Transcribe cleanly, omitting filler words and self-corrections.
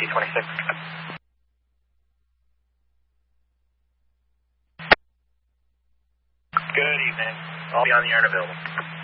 P26. Good evening. I'll be on the air and available.